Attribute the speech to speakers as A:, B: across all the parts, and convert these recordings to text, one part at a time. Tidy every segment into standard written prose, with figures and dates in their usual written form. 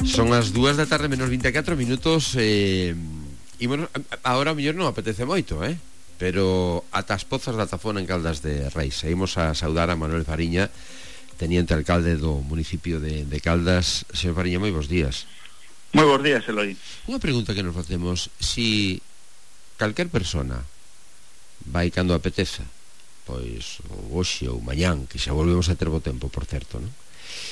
A: Son as 2 da tarde menos 24 minutos e bueno, agora a mellor non apetece moito, pero ata as pozas da Tafona en Caldas de Reis. Seguimos a saudar a Manuel Fariña, teniente alcalde do municipio de Caldas. Señor Fariña, moi bons días.
B: Moi bons días, Eloi.
A: Unha pregunta que nos facemos: si calquer persona vai cando apeteza, pois hoxe ou mañán, que xa volvemos a ter bo tempo, por certo, non?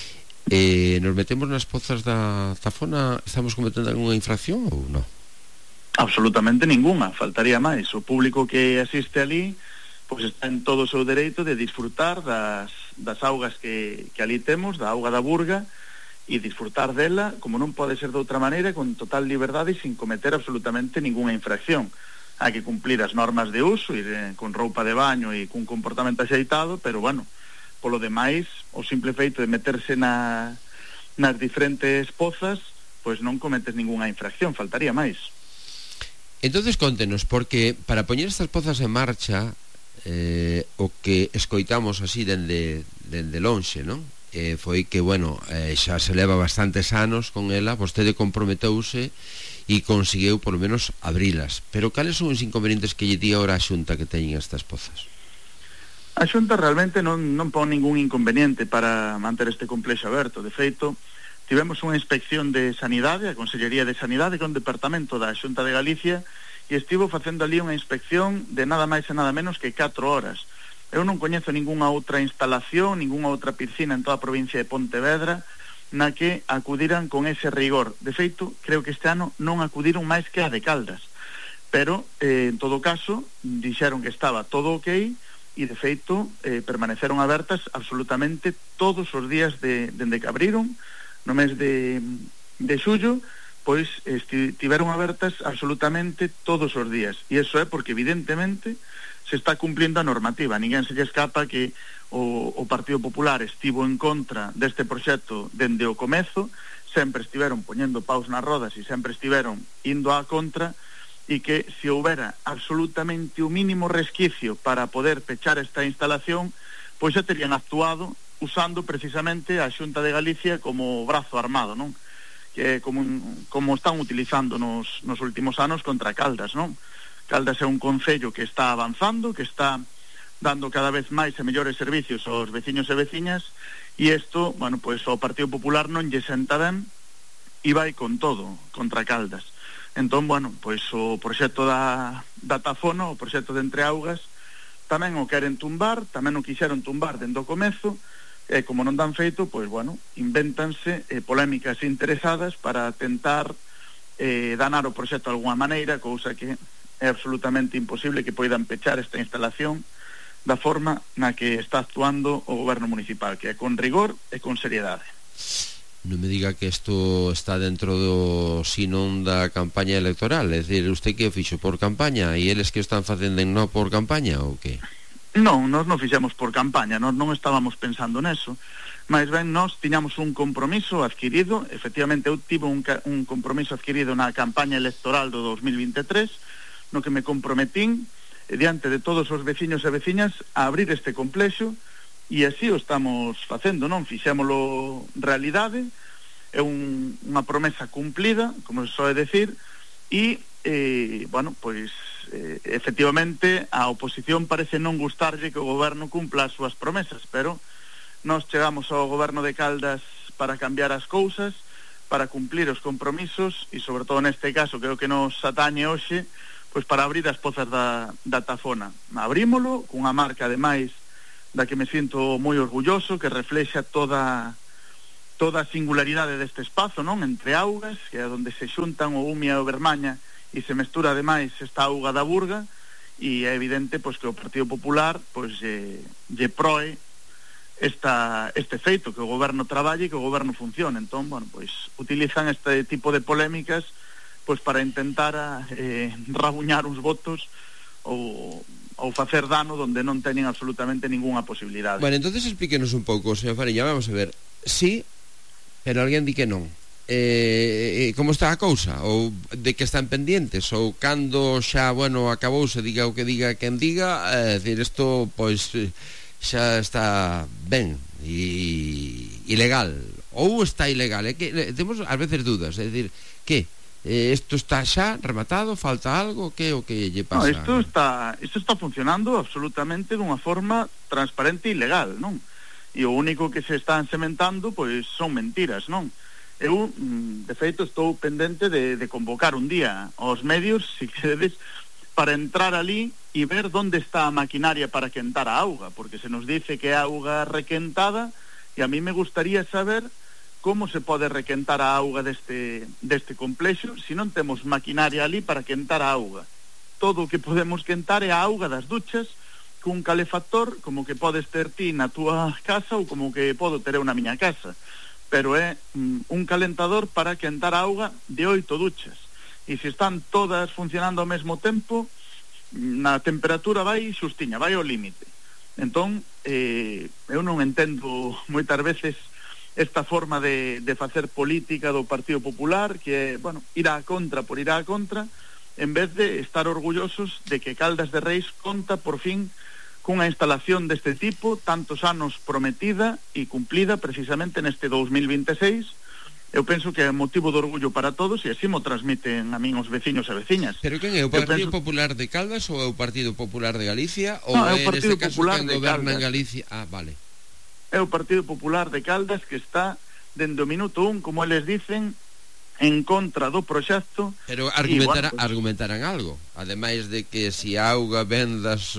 A: Nos metemos nas pozas da Tafona, estamos cometendo algunha infracción ou non?
B: Absolutamente ninguna, faltaría máis. O público que asiste ali pois está en todo o seu dereito de disfrutar das augas que ali temos, da auga da Burga, e disfrutar dela como non pode ser de outra maneira, con total liberdade e sin cometer absolutamente ninguna infracción. Hai que cumplir as normas de uso, ir con roupa de baño e cun comportamento axeitado, pero bueno, polo demais, o simple feito de meterse nas diferentes pozas, pois non cometes ninguna infracción, faltaría máis.
A: Entonces contenos, porque para poñer estas pozas en marcha, o que escoitamos así dende lonxe, non? Foi que, bueno, xa se leva bastantes anos con ela, vostede comprometeuse e conseguiu por lo menos abrilas, pero cales son os inconvenientes que lle di agora a Xunta que teñen estas pozas?
B: A Xunta realmente non pon ningún inconveniente para manter este complexo aberto. De feito, tivemos unha inspección de Sanidade, a Consellería de Sanidade, con o Departamento da Xunta de Galicia, e estivo facendo ali unha inspección de nada máis e nada menos que 4 horas. Eu non coñezo ningunha outra instalación, ningunha outra piscina en toda a provincia de Pontevedra na que acudiran con ese rigor. De feito, creo que este ano non acudiron máis que a de Caldas, pero en todo caso dixeron que estaba todo ok, e de feito permaneceron abertas absolutamente todos os días dende que abriron no mes de xullo, pois estiveron abertas absolutamente todos os días, e iso é porque evidentemente se está cumplindo a normativa. Ninguén se lle escapa que o Partido Popular estivo en contra deste proxecto dende o comezo, sempre estiveron poñendo paus nas rodas e sempre estiveron indo á contra, e que se houbera absolutamente o mínimo resquicio para poder pechar esta instalación, pois xa terían actuado usando precisamente a Xunta de Galicia como brazo armado, non? Que como están utilizando nos últimos anos contra Caldas, non? Caldas é un concello que está avanzando, que está dando cada vez máis e mellores servicios aos veciños e veciñas, e isto, bueno, pois o Partido Popular non lle senta ben e vai con todo contra Caldas. Entón, bueno, pois o proxecto da Tafona, o proxecto de Entre Augas, tamén o queren tumbar, tamén o quixeron tumbar dende o comezo, e como non dan feito, pois, bueno, invéntanse polémicas interesadas para tentar danar o proxecto de alguma maneira, cousa que é absolutamente imposible que poidan pechar esta instalación da forma na que está actuando o goberno municipal, que é con rigor e con seriedade.
A: Non me diga que isto está dentro do sinón da campaña electoral, é dicir, usted que o fixo por campaña e eles que están facendo non por campaña ou que?
B: Non, nós non fixemos por campaña, nós non estábamos pensando neso, mas ben nós tiñamos un compromiso adquirido. Efectivamente eu tive un compromiso adquirido na campaña electoral do 2023, no que me comprometín diante de todos os veciños e veciñas a abrir este complexo, e así o estamos facendo, non? Fixémolo realidade, é unha promesa cumplida, como se soe decir, e, bueno, pois efectivamente a oposición parece non gustarlle que o goberno cumpla as súas promesas, pero nós chegamos ao goberno de Caldas para cambiar as cousas, para cumplir os compromisos, e sobre todo neste caso creo que nos atañe hoxe, pois para abrir as pozas da Tafona. Abrímolo cunha marca ademais da que me sinto moi orgulloso, que reflexa toda a singularidade deste espazo, non? Entre Augas, que é onde se xuntan o Umia e o Bermaña, e se mestura ademais esta auga da Burga, e é evidente pois que o Partido Popular pois lle proe este feito, que o goberno traballe e que o goberno funcione. Entón, bueno, pois utilizan este tipo de polémicas pois para intentar rabuñar uns votos ou facer dano donde non teñen absolutamente ninguna posibilidade.
A: Bueno, entonces explíquenos un pouco, señor Fariña, vamos a ver. Sí, pero alguén di que non. Como está a cousa? Ou de que están pendientes? Ou cando xa, bueno, acabouse, diga o que diga quen diga, decir, isto, pois, xa está ben e legal, ou está ilegal? É que temos ás veces dudas, é dicir, que isto está xa rematado, falta algo, que o que lle pasa?
B: No, isto está funcionando absolutamente dunha forma transparente e legal, non? E o único que se están sementando pois son mentiras, non? Eu, de feito, estou pendente de convocar un día aos medios, se queredes, para entrar ali e ver onde está a maquinaria para quentar a auga, porque se nos dice que é auga requentada, e a mí me gustaría saber como se pode requentar a auga deste complexo se non temos maquinaria ali para quentar a auga. Todo o que podemos quentar é a auga das duchas cun calefactor como que podes ter ti na túa casa ou como que podo ter eu na miña casa, pero é un calentador para quentar a auga de 8 duchas, e se están todas funcionando ao mesmo tempo, na temperatura vai xustiña, vai ao límite. Entón, eu non entendo moitas veces esta forma de facer política do Partido Popular, que é, bueno, ir á contra por ir á contra, en vez de estar orgullosos de que Caldas de Reis conta por fin cunha instalación deste tipo, tantos anos prometida e cumplida precisamente neste 2026. Eu penso que é motivo de orgullo para todos e así mo transmiten a min os veciños e veciñas.
A: Pero quen é, o Partido Popular de Caldas ou é o Partido Popular de Galicia? Ou
B: é o Partido Popular
A: de goberna en Galicia? Ah, vale.
B: É o Partido Popular de Caldas que está dende o minuto 1, como eles dicen, en contra do proxecto.
A: Pero argumentarán algo, ademais de que se a auga ven das...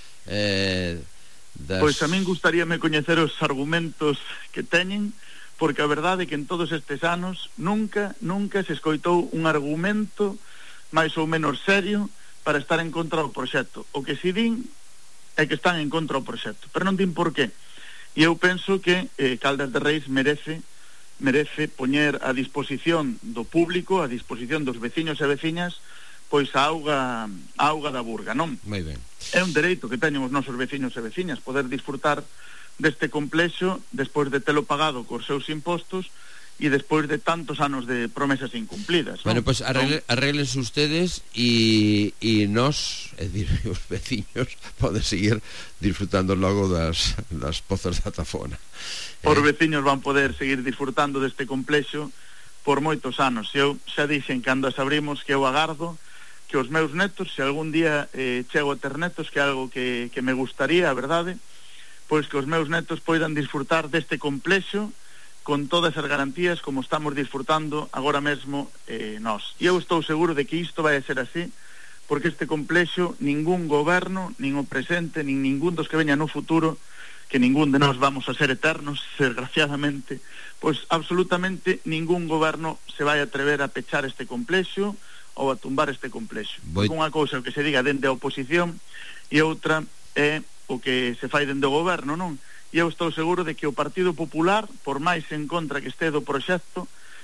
B: Pois a min gustaríame coñecer os argumentos que teñen, porque a verdade é que en todos estes anos nunca se escoitou un argumento máis ou menos serio para estar en contra do proxecto. O que si din é que están en contra do proxecto, pero non din por qué. E eu penso que Caldas de Reis merece poñer a disposición do público, a disposición dos veciños e veciñas, pois a auga da Burga, non?
A: Moi ben.
B: É un dereito que teñen os nosos veciños e veciñas poder disfrutar deste complexo despois de telo pagado cos seus impostos e despois de tantos anos de promesas incumplidas, non?
A: Bueno, pois arreglense ustedes e nós, é dicir, os veciños poden seguir disfrutando logo das pozas da Tafona.
B: Os veciños van poder seguir disfrutando deste complexo por moitos anos. Eu xa dixen cando as abrimos que eu agardo que os meus netos, se algún día chego a ter netos, que é algo que me gustaría, a verdade, pois que os meus netos poidan disfrutar deste complexo con todas as garantías como estamos disfrutando agora mesmo nós. E eu estou seguro de que isto vai a ser así, porque este complexo ningún goberno, nin o presente, nin ningún dos que veña no futuro, que ningún de nós vamos a ser eternos, desgraciadamente, pois absolutamente ningún goberno se vai atrever a pechar este complexo ou a tumbar este complexo. Unha cousa que se diga dende a oposición e outra é o que se fai dende o goberno, non? E eu estou seguro de que o Partido Popular, por máis en contra que este do proxecto,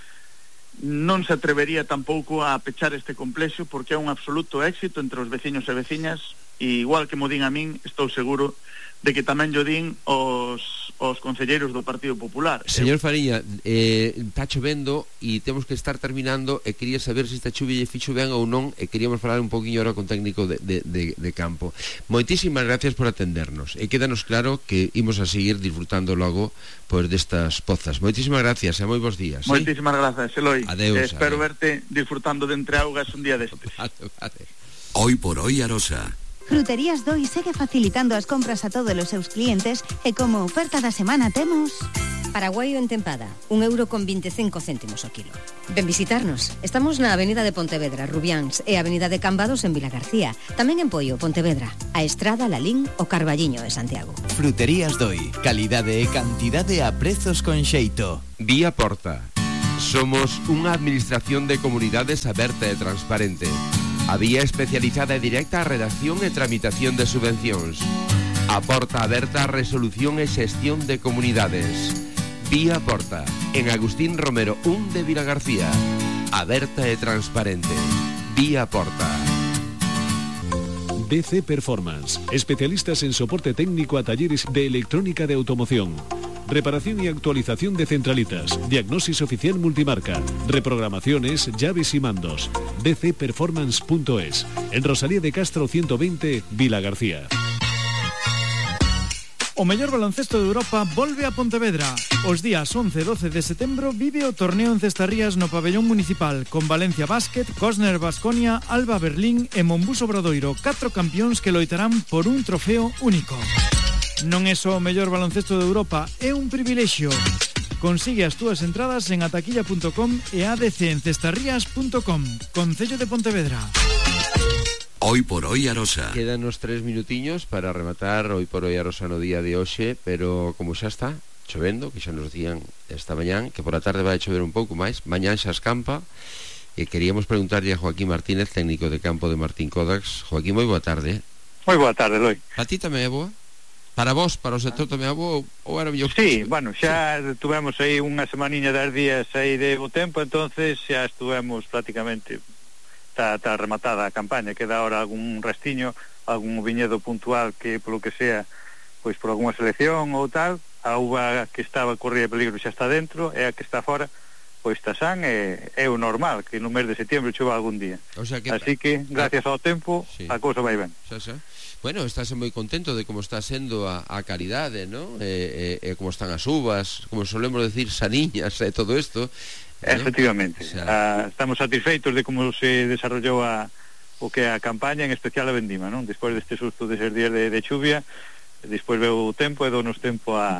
B: non se atrevería tampouco a pechar este complexo, porque é un absoluto éxito entre os veciños e veciñas, e igual que mo din a min, estou seguro de que tamén yo din os concelleiros do Partido Popular.
A: Señor Fariña, está chovendo e temos que estar terminando, e quería saber se esta chuvia lle fixo ben ou non, e queríamos falar un poquinho ahora con técnico de campo. Moitísimas gracias por atendernos, e quédanos claro que imos a seguir disfrutando logo pois destas pozas. Moitísimas gracias e moi bons días.
B: Moitísimas gracias, Eloi.
A: Adeus.
B: Espero verte disfrutando de Entre Augas un día destes.
A: Vale.
C: Hoy por hoy Arosa.
D: Fruterías Doi segue facilitando as compras a todos os seus clientes e como oferta da semana temos
E: paraguaio en tempada, 1,25 € o kilo. Ven visitarnos. Estamos na Avenida de Pontevedra, Rubiáns, e Avenida de Cambados en Vilagarcía. Tamén en Poio, Pontevedra, a Estrada, Lalín, o Carballiño e Santiago.
F: Fruterías Doi, calidade e cantidade a prezos con xeito.
A: Vía Porta. Somos unha administración de comunidades aberta e transparente. A vía especializada e directa a redacción e tramitación de subvencións. A porta aberta a resolución e xestión de comunidades. Vía Porta, en Agustín Romero 1 de Vilagarcía. Aberta e transparente. Vía Porta.
G: DC Performance, especialistas en soporte técnico a talleres de electrónica de automoción. Reparación y actualización de centralitas, diagnosis oficial multimarca, reprogramaciones, llaves y mandos. dcperformance.es, en Rosalía de Castro 120, Vilagarcía.
H: O mellor baloncesto de Europa volve a Pontevedra. Os días 11 e 12 de setembro vive o torneo en Cestarrías no pabellón municipal con Valencia Basket, Cosner Baskonia, Alba Berlín e Monbus Obradoiro, 4 campións que loitarán por un trofeo único. Non é só o mellor baloncesto de Europa, é un privilexio. Consigue as túas entradas en ataquilla.com e adcencestarrías.com. Concello de Pontevedra.
C: Hoy por hoy Arosa.
A: Quédanos 3 minutiños para rematar Hoy por hoy Arosa no día de hoxe, pero como xa está chovendo, que xa nos dicían esta mañán que por a tarde vai chover un pouco máis, mañán xa escampa, e queríamos preguntarlle a Joaquín Martínez, técnico de campo de Martín Kodax. Joaquín, moi boa tarde.
I: Moi boa tarde, Loi.
A: A ti tamén é boa? Para vos, para o sector tamén é boa ou era mellor?
I: Sí, bueno, xa tuvemos aí unha semaniña de 10 días aí de bo tempo, entonces xa estuvemos prácticamente está rematada a campaña, queda ahora algún restiño, algún viñedo puntual que polo que sea, pois por algunha selección ou tal, a uva que estaba corría peligro xa está dentro, e a que está fora pois está san, é o normal que no mes de setembro chova algún día.
A: O sea que...
I: Así que, gracias ao tempo, sí, a cousa vai ben.
A: Xa. Bueno, estás moi contento de como está sendo a calidade, ¿no? Como están as uvas, como solemos decir, saniñas e todo isto.
I: Efectivamente, o sea, estamos satisfeitos de como se desarrollou o que a campaña, en especial a vendima, non? Despois deste susto de ser días de chuvia, despois veu o tempo e donos tempo a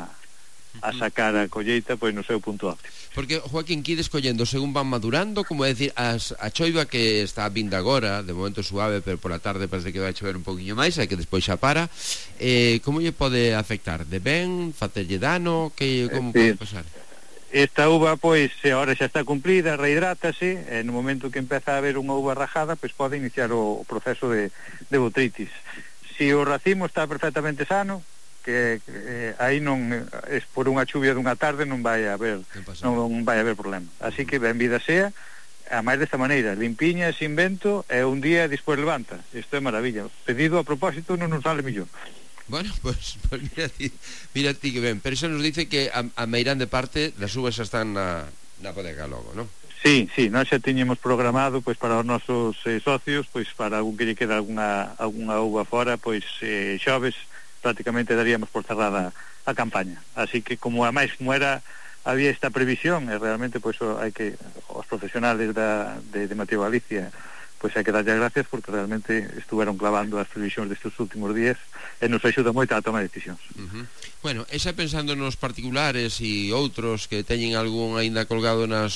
I: sacar a colleita pois no seu punto óptimo.
A: Porque, Joaquín, que ides collendo según van madurando, como é dicir, a choiva que está vindo agora, de momento suave, pero por a tarde parece que vai chover un poquinho máis, e que despois xa para, como lle pode afectar? De ben? Facerlle dano? Como pode pasar?
I: Esta uva, pois, agora xa está cumplida, rehidrátase, e no momento que empeza a haber unha uva rajada, pois pode iniciar o proceso de botritis. Se o racimo está perfectamente sano, que aí non é por unha chuvia dunha tarde non vai haber problema. Así que benvida sea, a máis desta maneira, limpiña, sin vento, e un día despois levanta. Isto é maravilla. Pedido a propósito non nos sale millón.
A: Bueno, pues mira ti que ben. Pero eso nos dice que a meirán de parte das uvas xa están na bodega logo, non?
I: Sí, nós xa tiñemos programado pois para os nosos socios, pois para algún que lle queda algunha uva fora, pois xoves prácticamente daríamos por cerrada a campaña. Así que como a máis como había esta previsión, e realmente pois hai que os profesionales de Mateo Galicia pois hai que darlle gracias porque realmente estuveron clavando as previsións destes últimos días e nos axuda moito a tomar decisións.
A: Bueno, e xa pensando nos particulares e outros que teñen algún aínda colgado na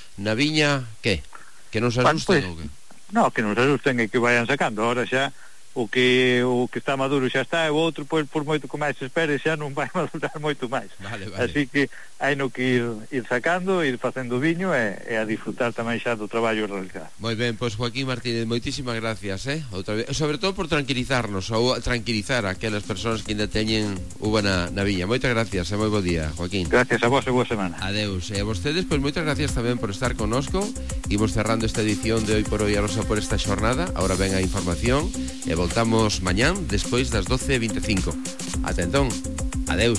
A: viña, que non se asusten ou que?
I: Non, que non se asusten e que vayan sacando. Ahora xa o que está maduro xa está, e o outro pois por moito que máis se espere xa non vai madurar moito máis.
A: Vale.
I: Así que hai no que ir sacando, ir facendo viño e a disfrutar tamén xa do traballo realizado.
A: Moi ben, pois Joaquín Martínez, moitísimas gracias, outra vez, sobre todo por tranquilizarnos ou tranquilizar a aquelas persoas que ainda teñen uva na viña. Moitas gracias e moi bo día, Joaquín.
I: Gracias a vos e boa semana.
A: Adeus. E a vostedes, pois moitas gracias tamén por estar connosco. Imos cerrando esta edición de Hoy por Hoy Arosa por esta xornada. Ahora ven a información e voltamos mañán despois das 12:25. Ata entón, adeus.